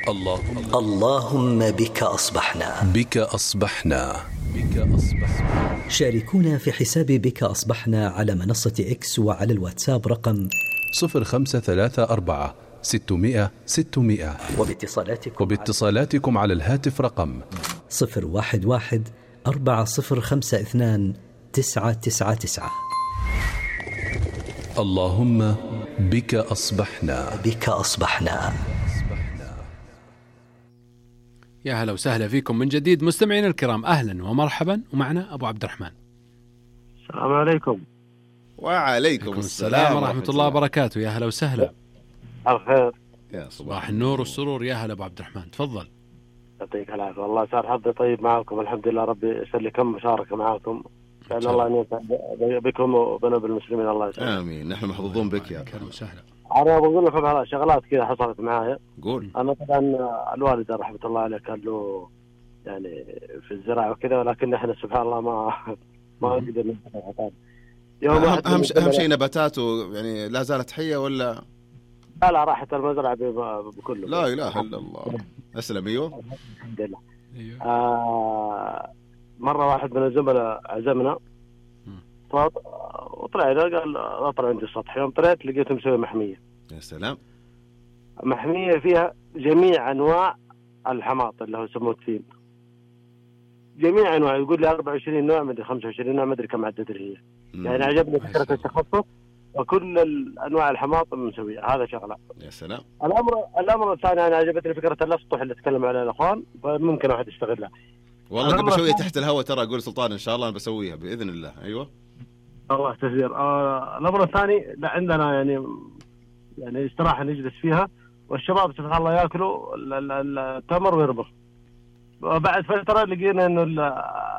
اللهم بك أصبحنا. بك أصبحنا. بك أصبحنا. شاركونا في حساب بك أصبحنا على منصة إكس وعلى الواتساب رقم 0534 600 600. وباتصالاتكم على الهاتف رقم 011 4052 999. اللهم بك أصبحنا. بك أصبحنا. يا هلا وسهلا فيكم من جديد مستمعين الكرام، أهلا ومرحبا. ومعنا أبو عبد الرحمن. السلام عليكم. وعليكم السلام ورحمة الله وبركاته. يا هلا وسهلا. الخير. يا صباح النور والسرور. يا هلا أبو عبد الرحمن، تفضل. يعطيك العافية. والله صار حظي طيب معكم الحمد لله، ربي يسر لي كم مشاركة معكم، إن الله أن ينفع بكم وبنوب المسلمين. الله يسلمك. آمين. نحن محظوظون بك يا أهلا وسهلا. أنا بقول لكم على شغلات كذا حصلت معايا. قول. أنا طبعا الوالد رحمة الله عليه كان له يعني في الزراعة وكذا، ولكن إحنا سبحان الله ما نقدر نفعل. أهم شيء نباتاته يعني لا زالت حية ولا؟ لا راحت المزرعة بكله. لا إله إلا الله. أسلم. أيوه الحمد لله. مرة واحد من الزملاء عزمنا وطلعنا، قال اطلع عندي السطح. يوم طلعت لقيته مسوي محمية. يا سلام. محمية فيها جميع أنواع الحماط اللي هو يسموه التين، جميع أنواع. يقول لي 24 نوع مدري 25 نوع مدري كم عدد هي. يعني عجبني فكرة التخصص وكل أنواع الحماط مسوية. هذا شغلة. يا سلام. الأمر الثاني أنا عجبتني فكرة الأسطح اللي تكلم عليها الأخوان، فممكن واحد يستغلها. والله قبل شوية تحت الهواء ترى أقول سلطان إن شاء الله أنا بسويها بإذن الله. أيوة الله تسير. الأمر الثاني عندنا يعني استراحة نجلس فيها، والشباب سبحان الله يأكلوا التمر ويربخ. وبعد فترة لقينا إنه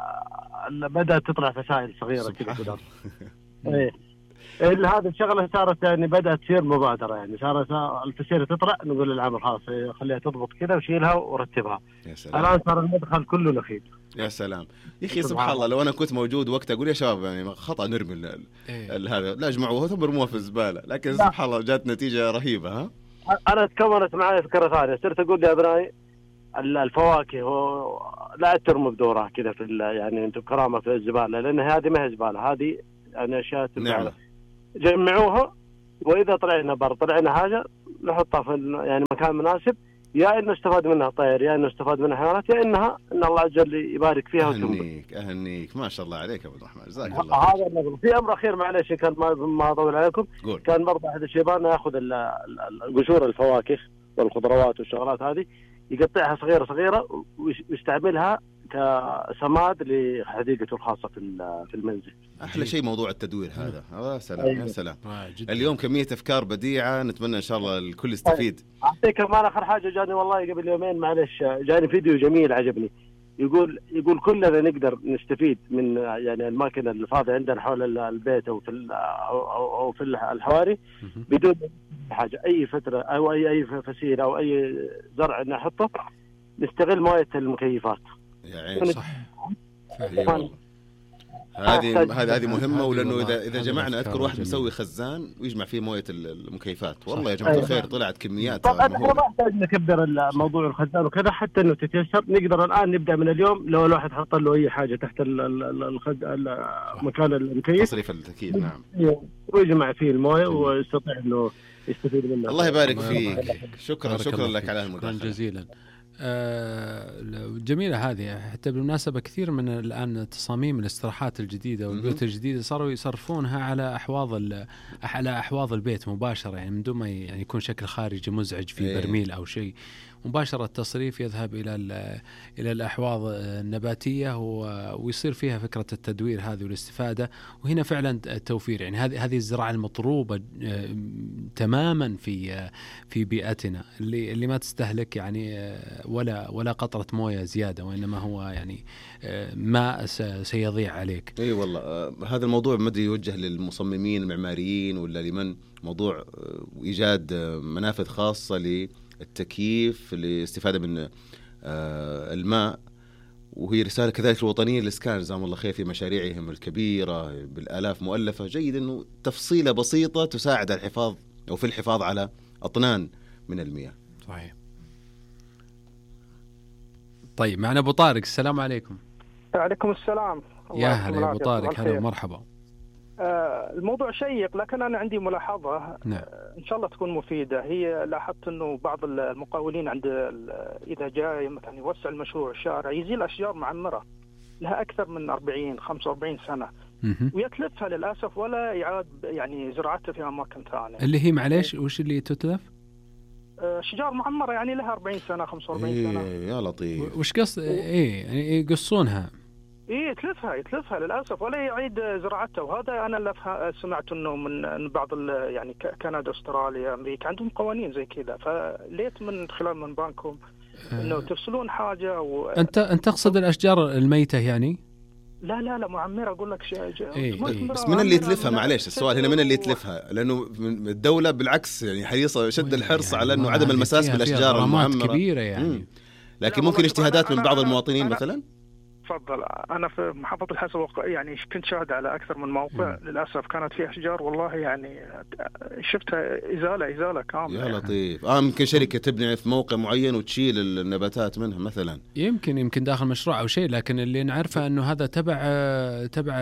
بدأت تطلع فسائل صغيرة كذا. إيه هذه الشغلة صارت يعني بدأت تصير مبادرة، يعني صارت الفسيلة تطلع نقول للعامل خلاص خليها تضبط كذا وشيلها ورتبها. الآن صار المدخل كله نخيل. يا سلام يا أخي سبحان الله. لو أنا كنت موجود وقت أقول يا شباب يعني خطأ نرمي هذا، لا اجمعوه ثم رموه في الزبالة، لكن سبحان الله جات نتيجة رهيبة. ها أنا تكونت معي فكرة ثانية، صرت أقول يا أبنائي الفواكه لا ترموا بدورها كذا في يعني أنتم كرامة في الزبالة، لأن هذه ما هي زبالة، هذه يعني أشياء نعم. جمعوها، وإذا طلعنا حاجة نحطها في يعني مكان مناسب، يا إنه استفاد منها طير، يا إنه استفاد منها حيوانات، يا إنها إن الله عز وجل يبارك فيها. أهنيك ما شاء الله عليك أبو الرحمن، جزاك الله. هذا النظر. في أمر أخير معلش كان ما أطول عليكم. قول. كان برضه أحد الشيبان يأخذ قشور الفواكه والخضروات والشغلات هذه، يقطعها صغيرة صغيرة ويستعملها كسماد لحديقته الخاصة في المنزل. أحلى شيء موضوع التدوير هذا. سلام. يا سلام. اليوم كمية أفكار بديعة، نتمنى إن شاء الله الكل يستفيد. أعطيك كمان آخر حاجة جاني والله قبل يومين معلش، جاني فيديو جميل عجبني. يقول كلنا نقدر نستفيد من يعني الماكينة اللي فاضية عندنا حول البيت أو في الحواري بدون حاجة، أي فترة أو أي فسيل أو أي زرع نحطه نستغل موية المكيفات. يا عين صح. هذه مهمة، ولأنه إذا جمعنا أذكر واحد مسوي خزان ويجمع فيه موية المكيفات. والله يا جماعة الخير طلعت كميات. طبعا احنا ما نحتاج نكبر الموضوع الخزان وكذا، حتى إنه تتيسر نقدر الآن نبدأ من اليوم. لو الواحد حط له أي حاجة تحت مكان المكيف تصريف التكييف. نعم. ويجمع فيه الموية ويستطيع إنه يستفيد منها. الله يبارك فيك. شكرا لك على المداخلة. شكرا جزيلا. جميلة هذه. حتى بالمناسبة كثير من الآن تصاميم الاستراحات الجديدة والبيوت الجديدة صاروا يصرفونها على أحواض البيت مباشرة، يعني من دون ما يعني يكون شكل خارجي مزعج في برميل أو شيء. مباشرة التصريف يذهب إلى الأحواض النباتية ويصير فيها فكرة التدوير هذه والاستفادة. وهنا فعلا التوفير، يعني هذه الزراعة المطلوبة تماما في بيئتنا اللي ما تستهلك يعني ولا قطرة موية زيادة، وإنما هو يعني ماء سيضيع عليك. اي والله. هذا الموضوع مدري يوجه للمصممين المعماريين ولا لمن، موضوع إيجاد منافذ خاصة للتكييف لاستفادة من الماء. وهي رسالة كذلك الوطنية للإسكان جزاهم الله خير في مشاريعهم الكبيرة بالآلاف مؤلفة. جيد أنه تفصيلة بسيطة تساعد على الحفاظ أو في الحفاظ على أطنان من المياه. صحيح. طيب معنا أبو طارق، السلام عليكم. وعليكم السلام. يا هلا يا أبو طارق، هلا ومرحبا. الموضوع شيق، لكن أنا عندي ملاحظة. نعم. إن شاء الله تكون مفيدة. هي لاحظت أنه بعض المقاولين إذا جاء مثلا يوسع المشروع الشارع يزيل أشجار معمرة لها أكثر من 40-45 سنة ويتلفها للأسف ولا يعاد يعني زراعتها في أماكن ثانية. اللي هي معليش وش اللي تتلف؟ شجار معمرة يعني لها 40 سنة 45 سنة. يا لطيف. وش قصد يعني يقصونها؟ يتلفها للأسف ولا يعيد زراعتها. وهذا أنا اللي سمعت إنه من بعض يعني كندا أستراليا أمريكا عندهم قوانين زي كذا. فليت من خلال من بانكم إنه تفصلون حاجة أنت تقصد الأشجار الميتة يعني؟ لا معمرة أقول لك بس من اللي يتلفها؟ معليش السؤال هنا من اللي يتلفها؟ لأنه الدولة بالعكس يعني حريصة شد الحرص على أنه عدم المساس بالأشجار المعمرة كبيرة يعني. لكن ممكن اجتهادات من بعض المواطنين مثلا. تفضل. أنا في محافظة الحسا يعني كنت شاهد على أكثر من موقع للأسف كانت فيها أشجار والله يعني شفتها إزالة كاملة. يا لطيف. ممكن شركة تبني في موقع معين وتشيل النباتات منها مثلا. يمكن داخل مشروع أو شيء، لكن اللي نعرفه أنه هذا تبع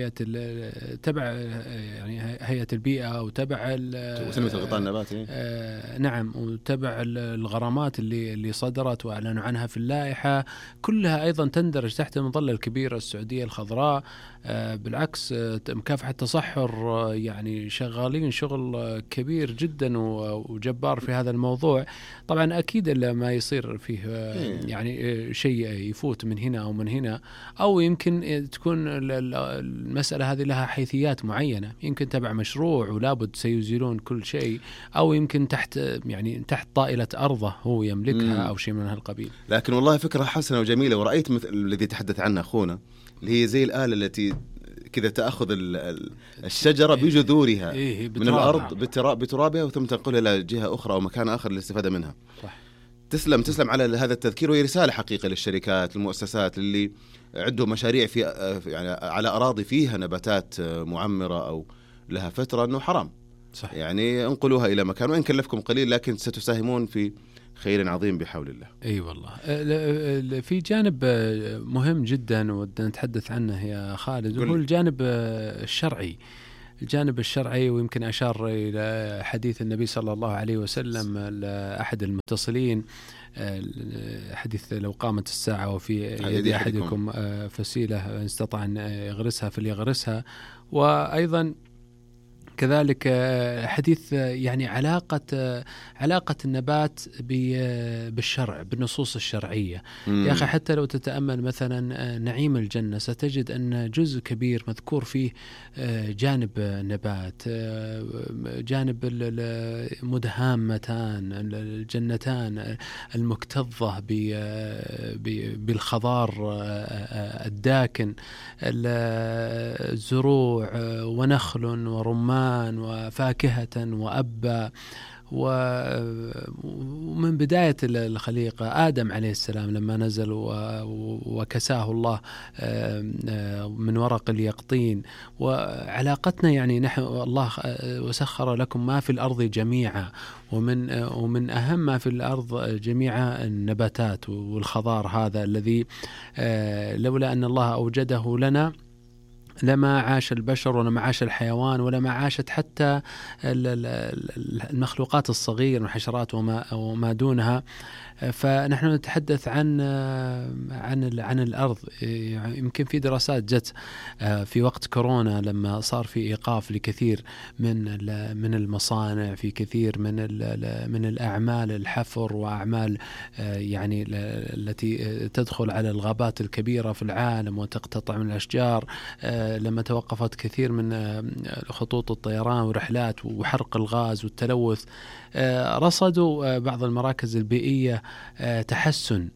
هيئة البيئة وتبع وسلمة الغطاء النباتي. نعم، وتبع الغرامات اللي صدرت وأعلنوا عنها في اللائحة، كلها أيضا تندرج تحت المظلة الكبيرة السعودية الخضراء. بالعكس مكافحة التصحر يعني شغالين شغل كبير جدا وجبار في هذا الموضوع. طبعا أكيد إلا ما يصير فيه يعني شيء يفوت من هنا أو من هنا، أو يمكن تكون المسألة هذه لها حيثيات معينة، يمكن تبع مشروع ولابد سيزيلون كل شيء، أو يمكن تحت طائلة أرضه هو يملكها أو شيء من هالقبيل. لكن والله فكرة حسنة وجميلة. ورأيت مثل الذي تحدث عنه أخونا اللي هي زي الآلة التي كذا تأخذ الشجرة بجذورها من الأرض بترابها وثم تنقلها إلى جهة أخرى أو مكان آخر للاستفادة منها. صح. تسلم على هذا التذكير. وهي رسالة حقيقة للشركات المؤسسات اللي عندهم مشاريع في يعني على أراضي فيها نباتات معمرة أو لها فترة أنه حرام. صح. يعني انقلوها إلى مكان وإن كلفكم قليل لكن ستساهمون في خير عظيم بحول الله. أي والله. في جانب مهم جدا ودنا نتحدث عنه يا خالد، وهو الجانب الشرعي. الجانب الشرعي، ويمكن أشار إلى حديث النبي صلى الله عليه وسلم لأحد المتصلين، حديث لو قامت الساعة وفي يد أحدكم فسيلة إن استطاع أن يغرسها فليغرسها. وأيضا كذلك حديث يعني علاقة النبات بالشرع، بالنصوص الشرعية. يا أخي حتى لو تتأمل مثلا نعيم الجنة ستجد أن جزء كبير مذكور فيه جانب النبات، جانب المدهامتان الجنتان المكتظة بالخضار الداكن، الزروع ونخل ورمان وفاكهة وأبا. ومن بداية الخليقة آدم عليه السلام لما نزل وكساه الله من ورق اليقطين. وعلاقتنا يعني نحن الله وسخر لكم ما في الأرض جميعا، ومن أهم ما في الأرض جميعا النباتات والخضار هذا الذي لولا أن الله أوجده لنا لما عاش البشر ولما عاش الحيوان ولما عاشت حتى المخلوقات الصغيرة والحشرات وما دونها. فنحن نتحدث عن الأرض. يمكن في دراسات جت في وقت كورونا لما صار في إيقاف لكثير من المصانع، في كثير من الأعمال الحفر وأعمال يعني التي تدخل على الغابات الكبيرة في العالم وتقتطع من الأشجار، لما توقفت كثير من خطوط الطيران ورحلات وحرق الغاز والتلوث، رصدوا بعض المراكز البيئية تحسن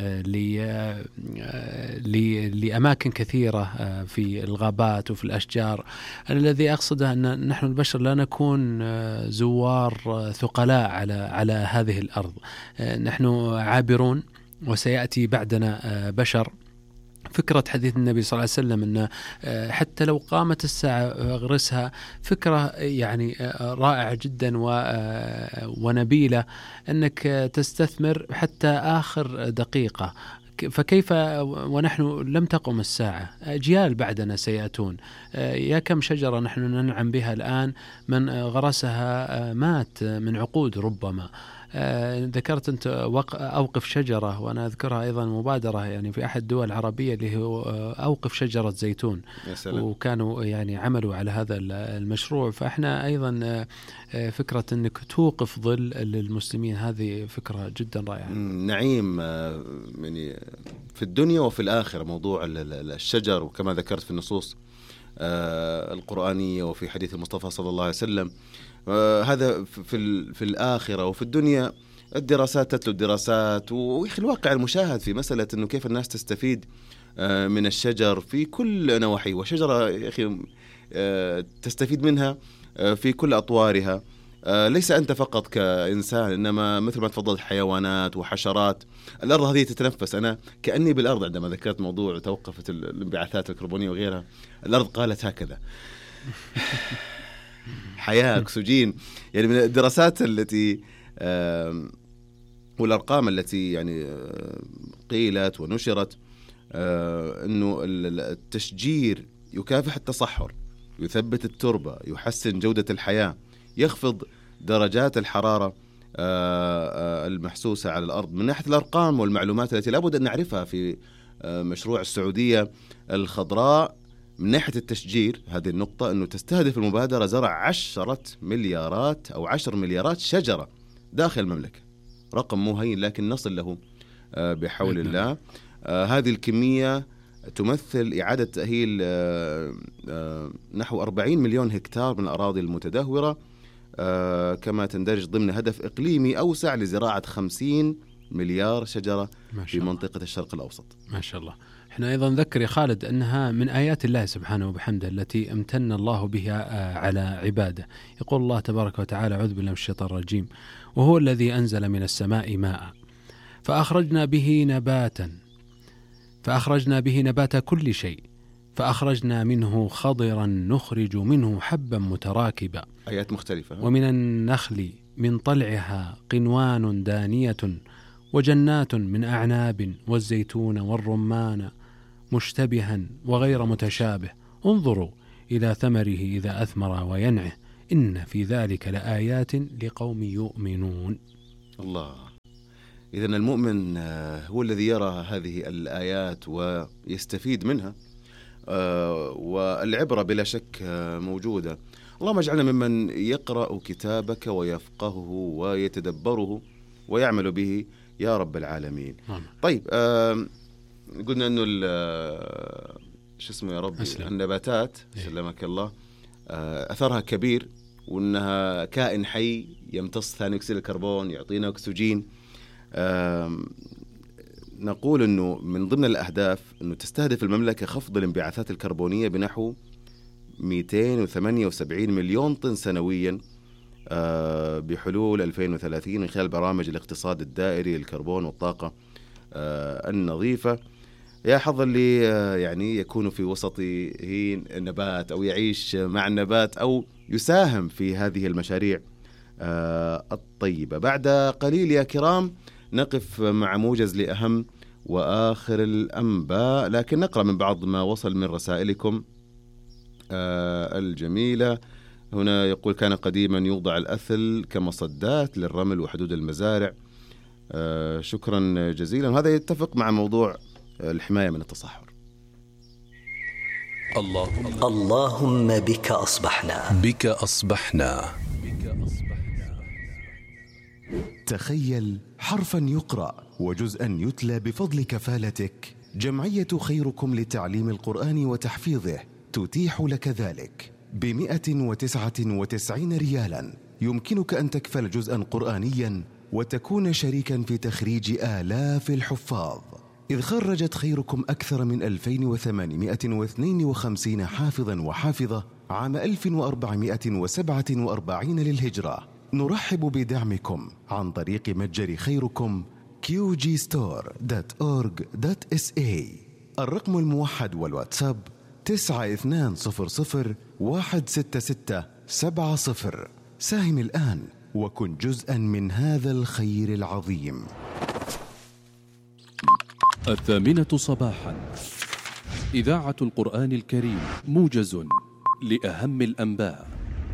لأماكن كثيرة في الغابات وفي الأشجار. الذي أقصده أن نحن البشر لا نكون زوار ثقلاء على هذه الأرض، نحن عابرون وسيأتي بعدنا بشر. فكرة حديث النبي صلى الله عليه وسلم أن حتى لو قامت الساعة أغرسها، فكرة يعني رائعة جدا ونبيلة، أنك تستثمر حتى آخر دقيقة فكيف ونحن لم تقم الساعة؟ أجيال بعدنا سيأتون. يا كم شجرة نحن ننعم بها الآن من غرسها مات من عقود ربما. ذكرت أنت أوقف شجرة، وأنا أذكرها أيضا مبادرة يعني في أحد الدول العربية اللي هو أوقف شجرة زيتون، وكانوا يعني عملوا على هذا المشروع. فإحنا أيضا فكرة أنك توقف ظل للمسلمين هذه فكرة جدا رائعة. نعيم يعني في الدنيا وفي الآخرة موضوع الشجر، وكما ذكرت في النصوص القرآنية وفي حديث المصطفى صلى الله عليه وسلم، هذا في الآخرة. وفي الدنيا الدراسات تتلو الدراسات، ويخي الواقع المشاهد في مسألة أنه كيف الناس تستفيد من الشجر في كل نواحي، وشجرة يا أخي تستفيد منها في كل أطوارها، ليس أنت فقط كإنسان، إنما مثل ما تفضلت حيوانات وحشرات. الأرض هذه تتنفس، أنا كأني بالأرض عندما ذكرت موضوع توقفت الانبعاثات الكربونية وغيرها. الأرض قالت هكذا حياة، أكسجين. يعني من الدراسات التي والأرقام التي يعني قيلت ونشرت أنه التشجير يكافح التصحر، يثبت التربة، يحسن جودة الحياة، يخفض درجات الحرارة المحسوسة على الأرض. من ناحية الأرقام والمعلومات التي لابد أن نعرفها في مشروع السعودية الخضراء من ناحية التشجير، هذه النقطة أنه تستهدف المبادرة زرع 10 مليارات أو 10 مليارات شجرة داخل المملكة. رقم مو هين لكن نصل له بحول الله. هذه الكمية تمثل إعادة تأهيل نحو 40 مليون هكتار من الأراضي المتدهورة، كما تندرج ضمن هدف إقليمي أوسع لزراعة 50 مليار شجرة في منطقة الشرق الأوسط. ما شاء الله. احنا أيضا نذكر يا خالد أنها من آيات الله سبحانه وبحمده التي امتن الله بها على عباده. يقول الله تبارك وتعالى: أعوذ بالله من الشيطان الرجيم: وهو الذي أنزل من السماء ماء فأخرجنا به نبات كل شيء فأخرجنا منه خضرا نخرج منه حبا متراكبا. آيات مختلفة. ومن النخل من طلعها قنوان دانية وجنات من أعناب والزيتون والرمان مشتبها وغير متشابه انظروا إلى ثمره إذا أثمر وينعه إن في ذلك لآيات لقوم يؤمنون. الله. إذن المؤمن هو الذي يرى هذه الآيات ويستفيد منها، والعبرة بلا شك موجودة. اللهم اجعلنا ممن يقرأ كتابك ويفقهه ويتدبره ويعمل به يا رب العالمين. طيب قلنا أنه شو اسمه يا رب النباتات سلمك الله أثرها كبير، وأنها كائن حي يمتص ثاني أكسيد الكربون، يعطينا أكسجين. نقول أنه من ضمن الأهداف أنه تستهدف المملكة خفض الانبعاثات الكربونية بنحو 278 مليون طن سنويا بحلول 2030 من خلال برامج الاقتصاد الدائري للكربون والطاقة النظيفة. يا حظ اللي يعني يكون في وسطه النبات أو يعيش مع النبات أو يساهم في هذه المشاريع الطيبة. بعد قليل يا كرام نقف مع موجز لأهم وآخر الأنباء، لكن نقرأ من بعض ما وصل من رسائلكم الجميلة. هنا يقول: كان قديما يوضع الأثل كمصدات للرمل وحدود المزارع. شكرا جزيلا. وهذا يتفق مع موضوع الحماية من التصحر. اللهم بك أصبحنا. تخيل حرفا يقرأ وجزءا يتلى بفضل كفالتك. جمعية خيركم لتعليم القرآن وتحفيظه تتيح لك ذلك ب199 ريالا. يمكنك أن تكفل جزءا قرآنيا وتكون شريكا في تخريج آلاف الحفاظ، إذ خرجت خيركم أكثر من 2852 حافظا وحافظة عام 1447 للهجرة. نرحب بدعمكم عن طريق متجر خيركم qgstore.org.sa. الرقم الموحد والواتساب 9200166770. ساهم الآن وكن جزءا من هذا الخير العظيم. الثامنة صباحا، إذاعة القرآن الكريم، موجز لأهم الأنباء.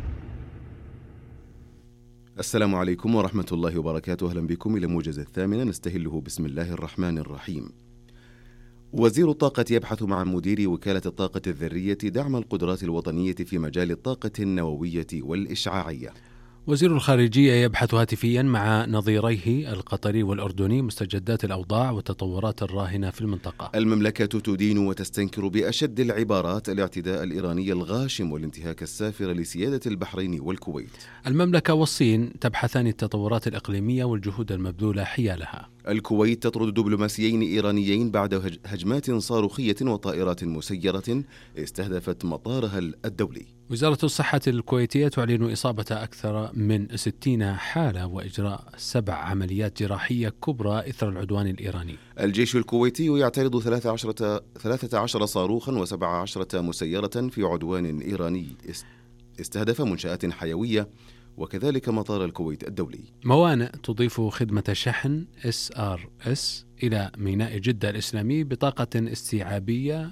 السلام عليكم ورحمة الله وبركاته. أهلا بكم إلى موجز الثامنة نستهله بسم الله الرحمن الرحيم. وزير الطاقة يبحث مع مدير وكالة الطاقة الذرية دعم القدرات الوطنية في مجال الطاقة النووية والإشعاعية. وزير الخارجية يبحث هاتفيا مع نظيريه القطري والأردني مستجدات الأوضاع والتطورات الراهنة في المنطقة. المملكة تدين وتستنكر بأشد العبارات الاعتداء الإيراني الغاشم والانتهاك السافر لسيادة البحرين والكويت. المملكة والصين تبحثان التطورات الإقليمية والجهود المبذولة حيالها. الكويت تطرد دبلوماسيين إيرانيين بعد هجمات صاروخية وطائرات مسيرة استهدفت مطارها الدولي. وزارة الصحة الكويتية تعلن إصابة أكثر من 60 حالة وإجراء 7 عمليات جراحية كبرى إثر العدوان الإيراني. الجيش الكويتي يعترض 13 صاروخا و17 مسيرة في عدوان إيراني استهدف منشآت حيوية وكذلك مطار الكويت الدولي. موانئ تضيف خدمة شحن SRS إلى ميناء جدة الإسلامي بطاقة استيعابية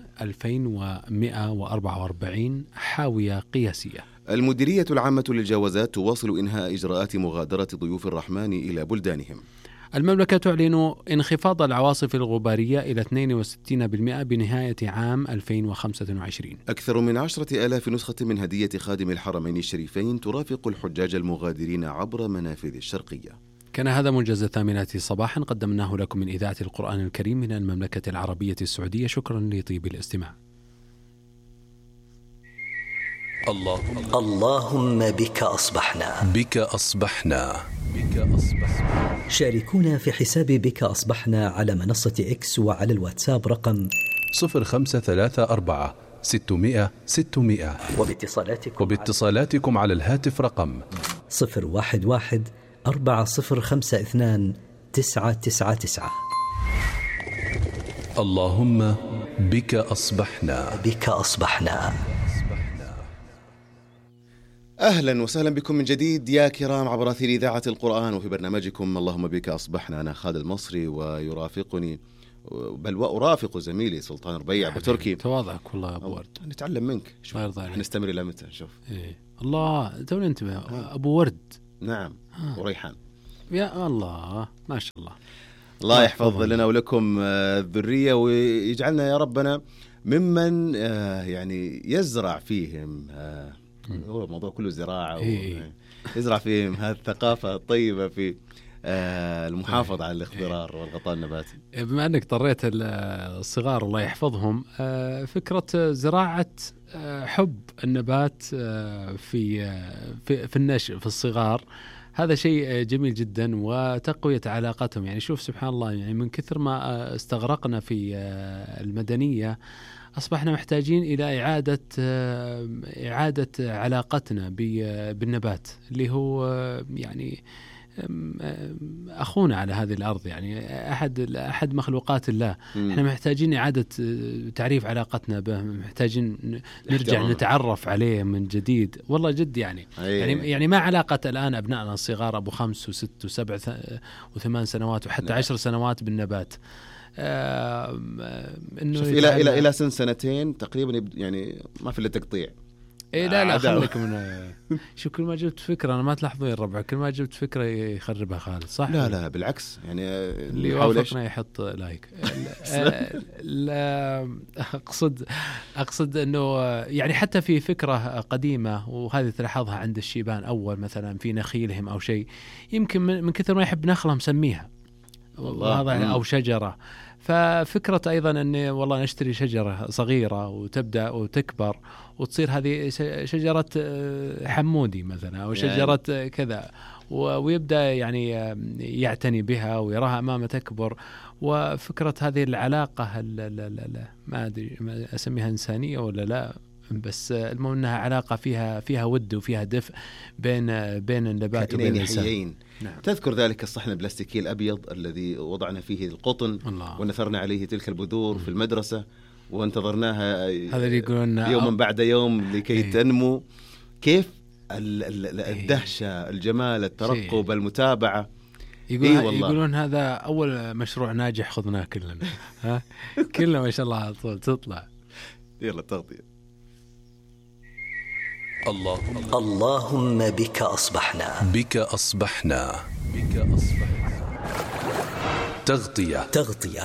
2144 حاوية قياسية. المديرية العامة للجوازات تواصل إنهاء إجراءات مغادرة ضيوف الرحمن إلى بلدانهم. المملكة تعلن انخفاض العواصف الغبارية إلى 62% بنهاية عام 2025. أكثر من 10,000 نسخة من هدية خادم الحرمين الشريفين ترافق الحجاج المغادرين عبر منافذ الشرقية. كان هذا موجز الثامنة صباحا قدمناه لكم من إذاعة القرآن الكريم من المملكة العربية السعودية. شكرا لطيب الاستماع. اللهم بك أصبحنا. بك أصبحنا. بك أصبحنا. شاركونا في حساب بك أصبحنا على منصة إكس وعلى الواتساب رقم 0534 600 600 وباتصالاتكم على الهاتف رقم 011 4052 999. اللهم بك أصبحنا. بك أصبحنا. أهلا وسهلا بكم من جديد يا كرام عبر أثير إذاعة القرآن وفي برنامجكم اللهم بك أصبحنا. أنا خالد المصري ويرافقني بل وأرافق زميلي سلطان ربيع بتركي. تواضعك والله أبو ورد. نتعلم منك. نستمر إلى متى نشوف. إيه. الله توني انتبه أبو ورد. نعم وريحان. يا الله ما شاء الله. الله يحفظ لنا ولكم الذرية ويجعلنا يا ربنا ممن يعني يزرع فيهم هو الموضوع كله زراعة يزرع فيهم هذه الثقافة الطيبة في المحافظة على الاخضرار والغطاء النباتي. بما أنك طريت الصغار الله يحفظهم، فكرة زراعة حب النبات في النشء في الصغار هذا شيء جميل جدا وتقوية علاقتهم. يعني شوف سبحان الله، يعني من كثر ما استغرقنا في المدنية أصبحنا محتاجين إلى إعادة علاقتنا بالنبات اللي هو يعني أخونا على هذه الأرض، يعني أحد مخلوقات الله. إحنا محتاجين إعادة تعريف علاقتنا به، محتاجين نرجع نتعرف عليه من جديد. والله جد يعني ما علاقة الآن أبنائنا الصغار أبو 5 و6 و7 و8 سنوات وحتى 10 سنوات بالنبات. إنه إلى سنتين تقريبا يعني ما في إلا تقطيع. إيه لا خليك من شو كل ما جبت فكرة أنا ما تلاحظين الربع كل ما جبت فكرة يخربها خالد صح؟ لا بالعكس يعني اللي يوافقنا يحط لايك. لا أقصد إنه يعني حتى في فكرة قديمة وهذه تلاحظها عند الشيبان أول مثلا في نخيلهم أو شيء يمكن من كثر ما يحب نخلة مسميها أو شجرة. ففكرة أيضا أن والله نشتري شجرة صغيرة وتبدأ وتكبر وتصير هذه شجرة حمودي مثلا أو شجرة كذا ويبدأ يعني يعتني بها ويراها أمامه تكبر. وفكرة هذه العلاقة ما أدري ما أسميها إنسانية ولا لا، بس المهم أنها علاقة فيها ود وفيها دفء بين النبات وبين الإنسان. نعم. تذكر ذلك الصحن البلاستيكي الأبيض الذي وضعنا فيه القطن ونثرنا عليه تلك البذور في المدرسة وانتظرناها يوما بعد يوم لكي تنمو. كيف الدهشة، الجمال، الترقب، المتابعة. يقولون هذا أول مشروع ناجح خذناه كلنا. ها كلنا ما شاء الله على طول تطلع. يلا تغطية. اللهم بك أصبحنا. بك أصبحنا. بك أصبحنا. تغطية.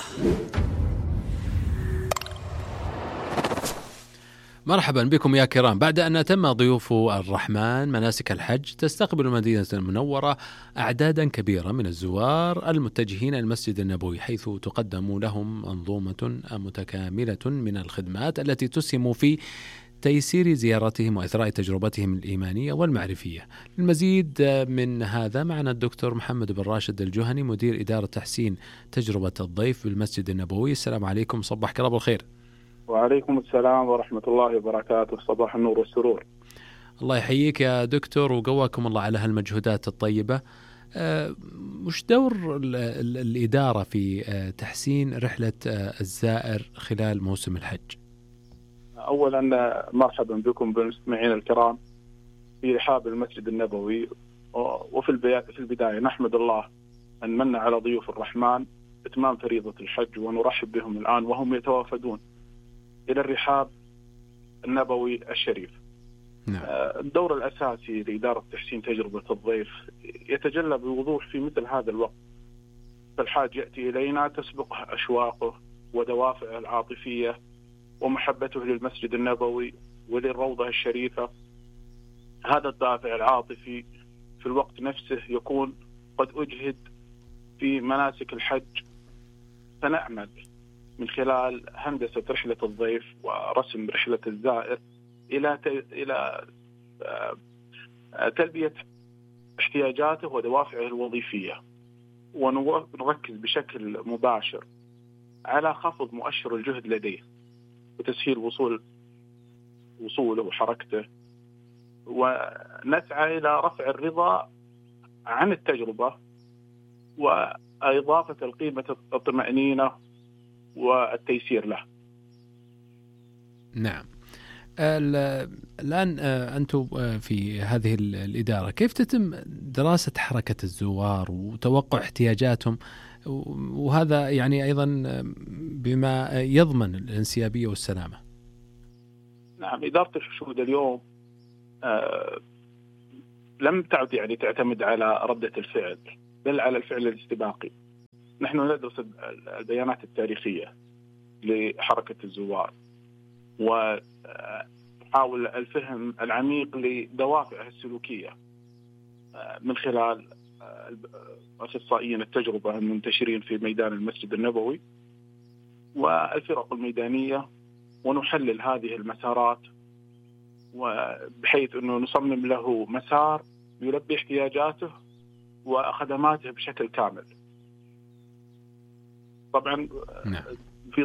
مرحبا بكم يا كرام. بعد أن أتم ضيوف الرحمن مناسك الحج، تستقبل المدينة المنورة أعدادا كبيرة من الزوار المتجهين إلى المسجد النبوي، حيث تقدم لهم منظومة متكاملة من الخدمات التي تسهم في تيسير زيارتهم وإثراء تجربتهم الإيمانية والمعرفية. للمزيد من هذا معنا الدكتور محمد بن راشد الجهني، مدير إدارة تحسين تجربة الضيف بالمسجد النبوي. السلام عليكم، صباحك الله بالخير. وعليكم السلام ورحمة الله وبركاته، صباح النور والسرور. الله يحييك يا دكتور وقواكم الله على هالمجهودات الطيبة. وش دور الإدارة في تحسين رحلة الزائر خلال موسم الحج؟ أولا مرحبا بكم بالمستمعين الكرام في رحاب المسجد النبوي. وفي البداية نحمد الله أن من على ضيوف الرحمن إتمام فريضة الحج، ونرحب بهم الآن وهم يتوافدون إلى الرحاب النبوي الشريف. نعم. الدور الأساسي لإدارة تحسين تجربة الضيف يتجلى بوضوح في مثل هذا الوقت، فالحاج يأتي إلينا تسبقه أشواقه ودوافعه العاطفية ومحبته للمسجد النبوي وللروضة الشريفة. هذا الدافع العاطفي في الوقت نفسه يكون قد أجهد في مناسك الحج، فنعمل من خلال هندسة رحلة الضيف ورسم رحلة الزائر إلى تلبية احتياجاته ودوافعه الوظيفية، ونركز بشكل مباشر على خفض مؤشر الجهد لديه وتسهيل وصوله وحركته، ونسعى إلى رفع الرضا عن التجربة وإضافة القيمة الطمأنينة والتيسير له. نعم. الآن أنتم في هذه الإدارة كيف تتم دراسة حركة الزوار وتوقع احتياجاتهم، وهذا يعني أيضا بما يضمن الانسيابية والسلامة؟ نعم، إدارة الحشود اليوم لم تعد يعني تعتمد على ردة الفعل، بل على الفعل الاستباقي. نحن ندرس البيانات التاريخية لحركة الزوار ونحاول الفهم العميق لدوافعها السلوكية من خلال أخصائيين التجربة المنتشرين في ميدان المسجد النبوي والفرق الميدانية، ونحلل هذه المسارات وبحيث أنه نصمم له مسار يلبي احتياجاته وخدماته بشكل كامل. طبعا في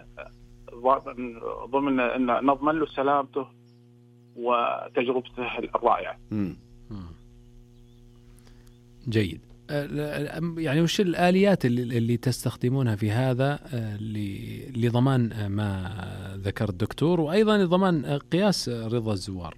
ضمن أن نضمن له سلامته وتجربته الرائعة. جيد. يعني وش الآليات اللي تستخدمونها في هذا لضمان ما ذكر الدكتور، وأيضا لضمان قياس رضا الزوار؟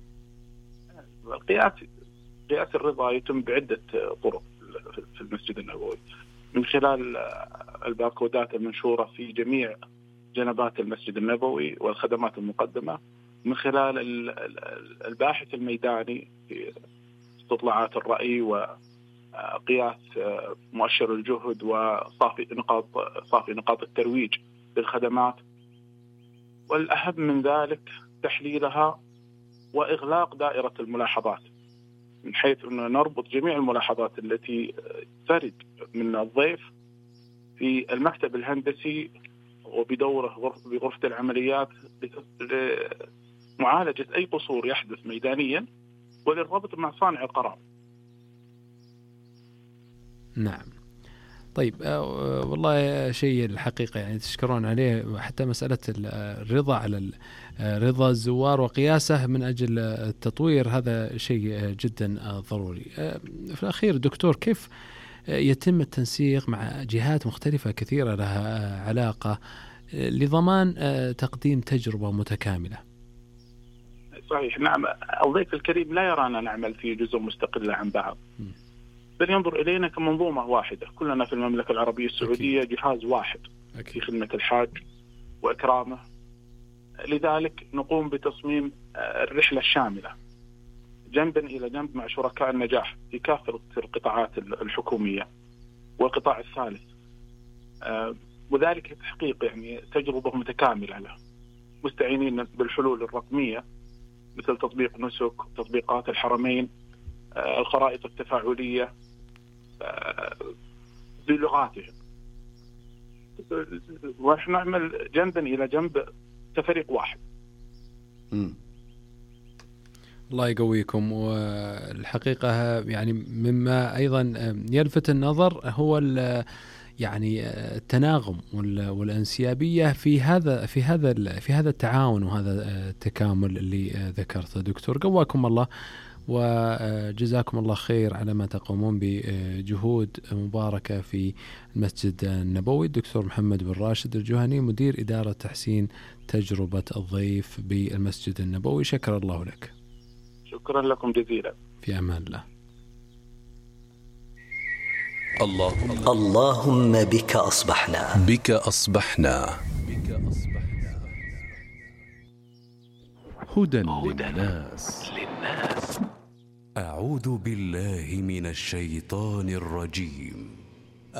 قياس الرضا يتم بعدة طرق في المسجد النبوي، من خلال الباركودات المنشورة في جميع جنبات المسجد النبوي والخدمات المقدمة، من خلال الباحث الميداني في استطلاعات الرأي وقياس مؤشر الجهد وصافي نقاط الترويج للخدمات، والأهم من ذلك تحليلها وإغلاق دائرة الملاحظات، من حيث أنه نربط جميع الملاحظات التي ترد من الضيف في المكتب الهندسي وبدوره بغرفة العمليات لمعالجة أي قصور يحدث ميدانيا وللربط مع صانع القرار. نعم. طيب والله شيء الحقيقة يعني تشكرون عليه، حتى مسألة الرضا على رضا الزوار وقياسه من أجل التطوير، هذا شيء جدا ضروري. في الأخير دكتور، كيف يتم التنسيق مع جهات مختلفة كثيرة لها علاقة لضمان تقديم تجربة متكاملة؟ صحيح. نعم، الضيف الكريم لا يرانا نعمل في جزء مستقل عن بعض، بل ينظر إلينا كمنظومة واحدة. كلنا في المملكة العربية السعودية جهاز واحد في خدمة الحاج وإكرامه. لذلك نقوم بتصميم الرحلة الشاملة جنبا إلى جنب مع شركاء النجاح في كافة القطاعات الحكومية والقطاع الثالث، وذلك تحقيق يعني تجربة متكاملة له، مستعينين بالحلول الرقمية مثل تطبيق نسك، تطبيقات الحرمين، الخرائط التفاعلية بلغاتهم، ونحن نعمل جنبا إلى جنب كفريق واحد. الله يقويكم. والحقيقة يعني مما أيضا يلفت النظر هو يعني التناغم والانسيابية في هذا التعاون وهذا التكامل اللي ذكرته دكتور. قواكم الله وجزاكم الله خير على ما تقومون بجهود مباركة في المسجد النبوي. الدكتور محمد بن راشد الجهني، مدير إدارة تحسين تجربة الضيف بالمسجد النبوي، شكر الله لك. شكرا لكم جزيلا. في أمان الله. اللهم بك أصبحنا. بك أصبحنا. هدى للناس. أعوذ بالله من الشيطان الرجيم.